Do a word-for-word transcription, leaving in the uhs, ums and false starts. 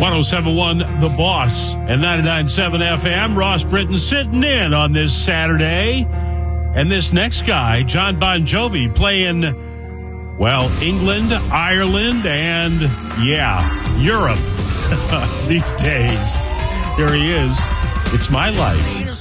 oh seven point one The Boss and ninety-nine point seven F M. Ross Britton sitting in on this Saturday. And this next guy, John Bon Jovi, playing, well, England, Ireland, and, yeah, Europe these days. Here he is. It's My Life.